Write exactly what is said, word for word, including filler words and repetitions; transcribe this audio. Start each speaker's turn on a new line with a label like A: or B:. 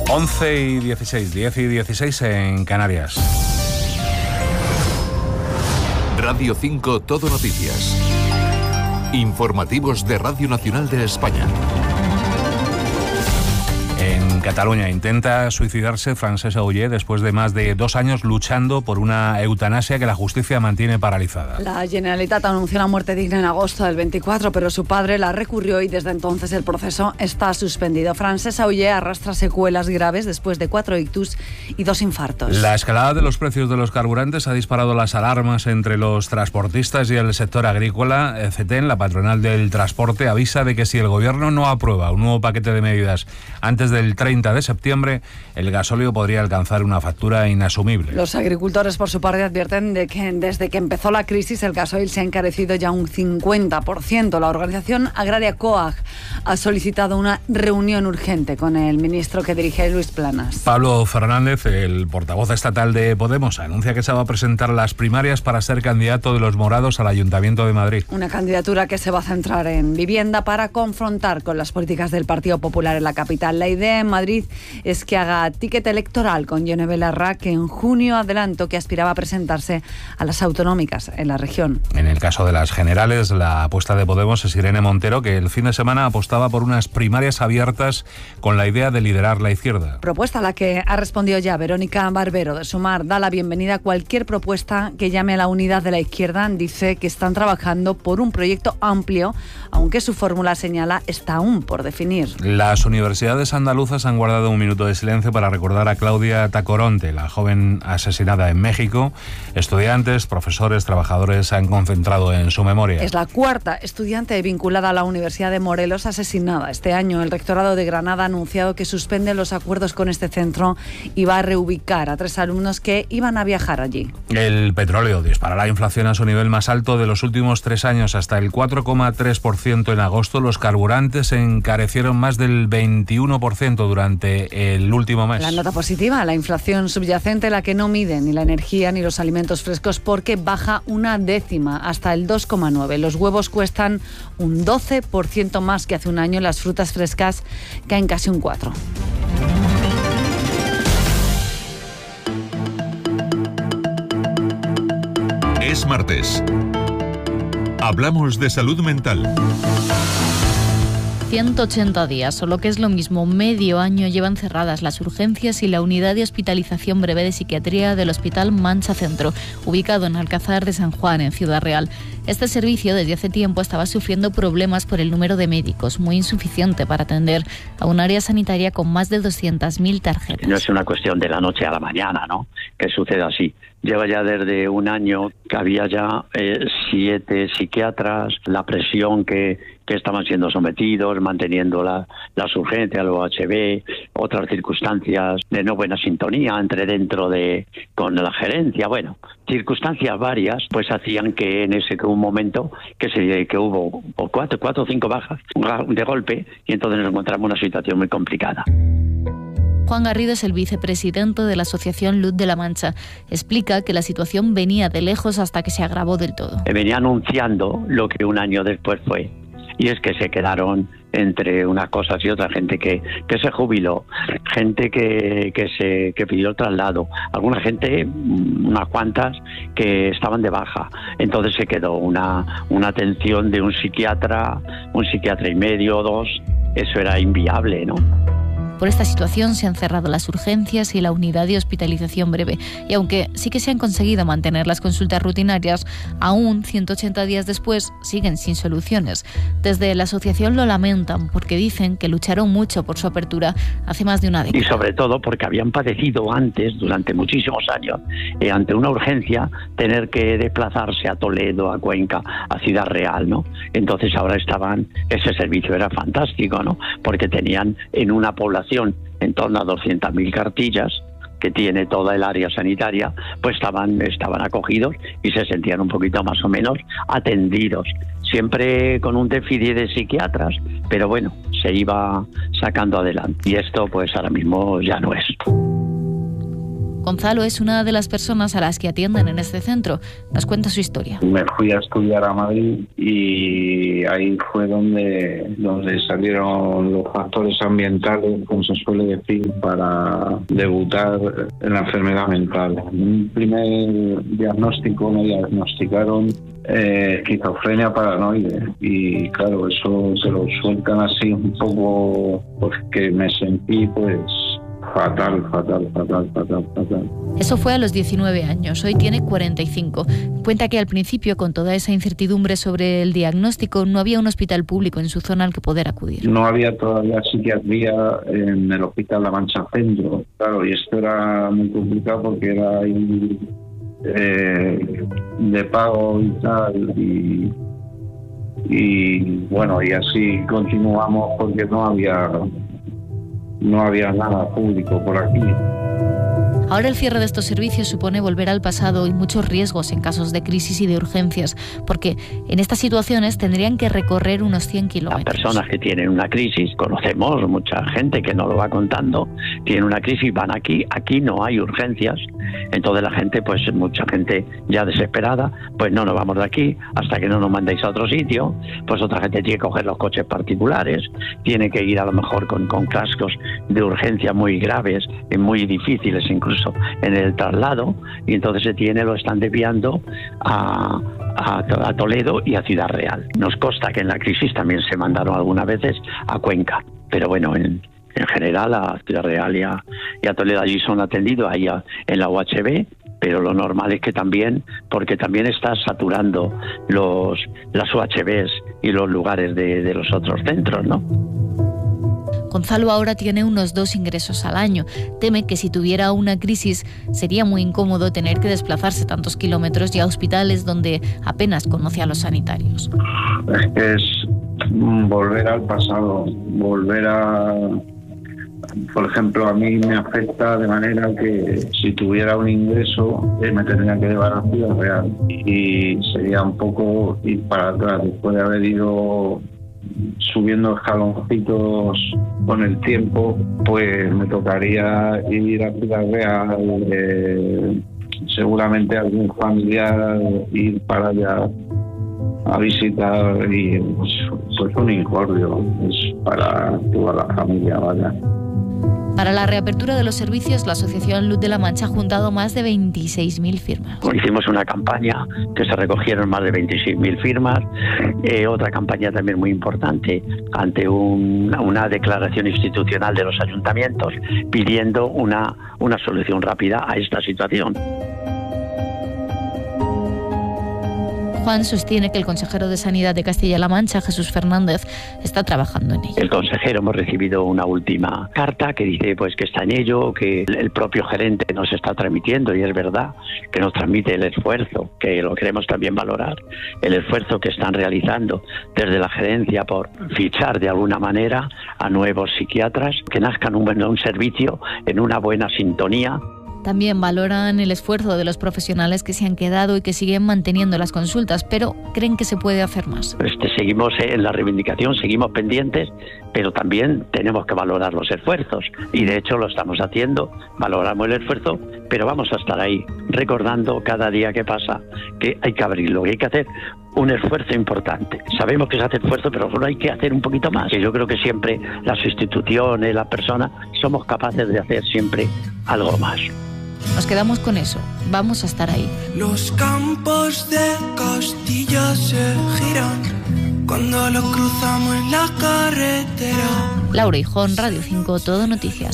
A: once y dieciséis, diez y dieciséis en Canarias.
B: Radio cinco Todo Noticias. Informativos de Radio Nacional de España.
A: En Cataluña intenta suicidarse Francesc Auger después de más de dos años luchando por una eutanasia que la justicia mantiene paralizada.
C: La Generalitat anunció la muerte digna en agosto del veinticuatro, pero su padre la recurrió y desde entonces el proceso está suspendido. Francesc Auger arrastra secuelas graves después de cuatro ictus y dos infartos.
A: La escalada de los precios de los carburantes ha disparado las alarmas entre los transportistas y el sector agrícola. CETEN, la patronal del transporte, avisa de que si el gobierno no aprueba un nuevo paquete de medidas antes del treinta de septiembre, el gasóleo podría alcanzar una factura inasumible.
C: Los agricultores, por su parte, advierten de que desde que empezó la crisis el gasoil se ha encarecido ya un cincuenta por ciento. La organización agraria COAG ha solicitado una reunión urgente con el ministro que dirige, Luis Planas.
A: Pablo Fernández, el portavoz estatal de Podemos, anuncia que se va a presentar las primarias para ser candidato de los morados al Ayuntamiento de Madrid.
C: Una candidatura que se va a centrar en vivienda para confrontar con las políticas del Partido Popular en la capital. La idea en Madrid es que haga ticket electoral con Yone Belarra, que en junio adelantó que aspiraba a presentarse a las autonómicas en la región.
A: En el caso de las generales, la apuesta de Podemos es Irene Montero, que el fin de semana apostaba por unas primarias abiertas con la idea de liderar la izquierda.
C: Propuesta a la que ha respondido ya Verónica Barbero de Sumar. Da la bienvenida a cualquier propuesta que llame a la unidad de la izquierda. Dice que están trabajando por un proyecto amplio, aunque su fórmula, señala, está aún por definir.
A: Las universidades andaluzas han guardado un minuto de silencio para recordar a Claudia Tacoronte, la joven asesinada en México. Estudiantes, profesores, trabajadores se han concentrado en su memoria.
C: Es la cuarta estudiante vinculada a la Universidad de Morelos asesinada este año. El rectorado de Granada ha anunciado que suspende los acuerdos con este centro y va a reubicar a tres alumnos que iban a viajar allí.
A: El petróleo dispara la inflación a su nivel más alto de los últimos tres años, hasta el cuatro coma tres por ciento en agosto. Los carburantes se encarecieron más del veintiuno por ciento durante el último mes.
C: La nota positiva, la inflación subyacente, la que no mide ni la energía ni los alimentos frescos, porque baja una décima hasta el dos coma nueve. Los huevos cuestan un doce por ciento más que hace un año. Las frutas frescas caen casi un cuatro por ciento.
B: Es martes. Hablamos de salud mental.
D: ciento ochenta días, o lo que es lo mismo, medio año llevan cerradas las urgencias y la unidad de hospitalización breve de psiquiatría del Hospital Mancha Centro, ubicado en Alcázar de San Juan, en Ciudad Real. Este servicio desde hace tiempo estaba sufriendo problemas por el número de médicos, muy insuficiente para atender a un área sanitaria con más de doscientas mil tarjetas.
E: No es una cuestión de la noche a la mañana, ¿no?, que suceda así. Lleva ya desde un año que había ya eh, siete psiquiatras, la presión que, que estaban siendo sometidos, manteniendo la, las urgencias, los H B, otras circunstancias de no buena sintonía entre dentro de con la gerencia, bueno, circunstancias varias, pues hacían que en ese un momento que se que hubo cuatro, cuatro o cinco bajas de golpe, y entonces nos encontramos en una situación muy complicada.
D: Juan Garrido es el vicepresidente de la Asociación Luz de la Mancha. Explica que la situación venía de lejos hasta que se agravó del todo.
E: Venía anunciando lo que un año después fue, y es que se quedaron entre unas cosas y otras, gente que, que se jubiló, gente que, que se que pidió el traslado, alguna gente, unas cuantas, que estaban de baja. Entonces se quedó una, una atención de un psiquiatra, un psiquiatra y medio, dos, eso era inviable, ¿no?
D: Por esta situación se han cerrado las urgencias y la unidad de hospitalización breve. Y aunque sí que se han conseguido mantener las consultas rutinarias, aún ciento ochenta días después siguen sin soluciones. Desde la asociación lo lamentan porque dicen que lucharon mucho por su apertura hace más de una década.
E: Y sobre todo porque habían padecido antes, durante muchísimos años, eh, ante una urgencia, tener que desplazarse a Toledo, a Cuenca, a Ciudad Real, ¿no? Entonces ahora estaban, ese servicio era fantástico, ¿no?, porque tenían en una población en torno a doscientas mil cartillas que tiene toda el área sanitaria, pues estaban, estaban acogidos y se sentían un poquito más o menos atendidos, siempre con un déficit de psiquiatras, pero bueno, se iba sacando adelante, y esto pues ahora mismo ya no es.
D: Gonzalo es una de las personas a las que atienden en este centro. Nos cuenta su historia.
F: Me fui a estudiar a Madrid y ahí fue donde, donde salieron los factores ambientales, como se suele decir, para debutar en la enfermedad mental. En un primer diagnóstico me diagnosticaron eh, esquizofrenia paranoide y claro, eso se lo sueltan así un poco porque me sentí pues fatal, fatal, fatal, fatal, fatal.
D: Eso fue a los diecinueve años, hoy tiene cuarenta y cinco. Cuenta que al principio, con toda esa incertidumbre sobre el diagnóstico, no había un hospital público en su zona al que poder acudir.
F: No había todavía psiquiatría en el Hospital La Mancha Centro, claro, y esto era muy complicado porque era ahí, eh, de pago y tal, y, y bueno, y así continuamos porque no había... No había nada público por aquí.
D: Ahora el cierre de estos servicios supone volver al pasado y muchos riesgos en casos de crisis y de urgencias, porque en estas situaciones tendrían que recorrer unos cien kilómetros.
E: Las personas que tienen una crisis, conocemos mucha gente que nos lo va contando, tienen una crisis, van aquí, aquí no hay urgencias, entonces la gente, pues mucha gente ya desesperada, pues no nos vamos de aquí hasta que no nos mandéis a otro sitio, pues otra gente tiene que coger los coches particulares, tiene que ir a lo mejor con, con cascos de urgencia muy graves y muy difíciles incluso en el traslado, y entonces se tiene, lo están desviando a, a, a Toledo y a Ciudad Real. Nos consta que en la crisis también se mandaron algunas veces a Cuenca, pero bueno, en, en general a Ciudad Real y a, y a Toledo allí son atendidos, ahí a, en la U H B, pero lo normal es que también, porque también está saturando los, las U H Bs y los lugares de, de los otros centros, ¿no?
D: Gonzalo ahora tiene unos dos ingresos al año. Teme que si tuviera una crisis sería muy incómodo tener que desplazarse tantos kilómetros y a hospitales donde apenas conoce a los sanitarios.
F: Es que es volver al pasado, volver a... Por ejemplo, a mí me afecta de manera que si tuviera un ingreso eh, me tendría que llevar a Ciudad Real y sería un poco ir para atrás después de haber ido subiendo escaloncitos con el tiempo, pues me tocaría ir a Ciudad Real, eh, seguramente algún familiar ir para allá a visitar y pues, pues un incordio, es para toda la familia, vaya.
D: Para la reapertura de los servicios, la Asociación Luz de la Mancha ha juntado más de veintiséis mil firmas.
E: Hicimos una campaña que se recogieron más de veintiséis mil firmas, eh, otra campaña también muy importante ante un, una declaración institucional de los ayuntamientos pidiendo una, una solución rápida a esta situación.
D: Juan sostiene que el consejero de Sanidad de Castilla-La Mancha, Jesús Fernández, está trabajando en ello.
E: El consejero, hemos recibido una última carta que dice pues que está en ello, que el propio gerente nos está transmitiendo, y es verdad que nos transmite el esfuerzo, que lo queremos también valorar, el esfuerzo que están realizando desde la gerencia por fichar de alguna manera a nuevos psiquiatras, que nazcan un, un servicio en una buena sintonía.
D: También valoran el esfuerzo de los profesionales que se han quedado y que siguen manteniendo las consultas, pero creen que se puede hacer más.
E: Este, seguimos en la reivindicación, seguimos pendientes, pero también tenemos que valorar los esfuerzos y de hecho lo estamos haciendo, valoramos el esfuerzo, pero vamos a estar ahí recordando cada día que pasa que hay que abrirlo, que hay que hacer un esfuerzo importante. Sabemos que se hace esfuerzo, pero solo hay que hacer un poquito más. Que yo creo que siempre las instituciones, las personas, somos capaces de hacer siempre algo más.
D: Nos quedamos con eso. Vamos a estar ahí.
G: Los campos de Castilla se giran cuando los cruzamos en la carretera.
D: Laura Hijón, Radio cinco, Todo Noticias.